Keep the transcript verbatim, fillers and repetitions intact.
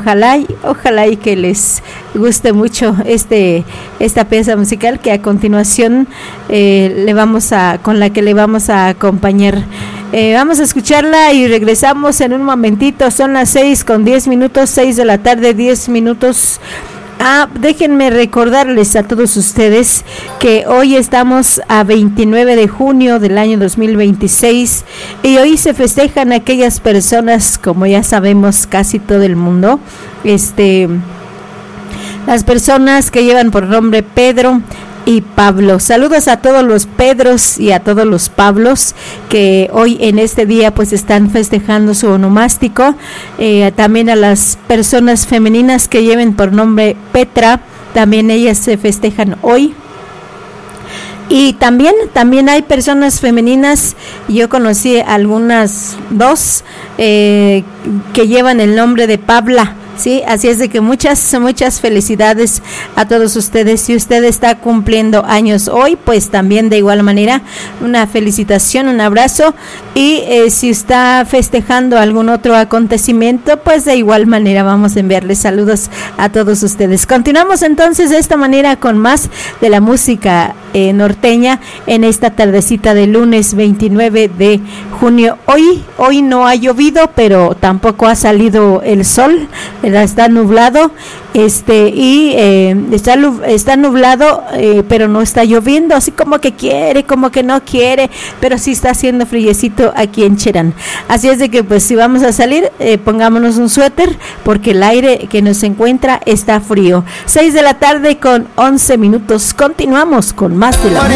Ojalá, y, ojalá y que les guste mucho este esta pieza musical que a continuación eh, le vamos a con la que le vamos a acompañar. Eh, vamos a escucharla y regresamos en un momentito. Son las seis con diez minutos, seis de la tarde, diez minutos. Ah, déjenme recordarles a todos ustedes que hoy estamos a veintinueve de junio del año dos mil veintiséis y hoy se festejan aquellas personas, como ya sabemos casi todo el mundo, este, las personas que llevan por nombre Pedro y Pablo. Saludos a todos los Pedros y a todos los Pablos que hoy en este día pues están festejando su onomástico, eh, también a las personas femeninas que lleven por nombre Petra, también ellas se festejan hoy. Y también, también hay personas femeninas, yo conocí algunas dos eh, que llevan el nombre de Pabla. Sí, así es de que muchas, muchas felicidades a todos ustedes. Si usted está cumpliendo años hoy, pues también de igual manera una felicitación, un abrazo. Y eh, si está festejando algún otro acontecimiento, pues de igual manera vamos a enviarles saludos a todos ustedes. Continuamos entonces de esta manera con más de la música eh, norteña en esta tardecita de lunes veintinueve de junio. Hoy, hoy no ha llovido, pero tampoco ha salido el sol. Está nublado, este y eh, está está nublado, eh, pero no está lloviendo, así como que quiere, como que no quiere, pero sí está haciendo friecito aquí en Cherán. Así es de que pues si vamos a salir, eh, pongámonos un suéter, porque el aire que nos encuentra está frío. seis de la tarde con once minutos. Continuamos con más de la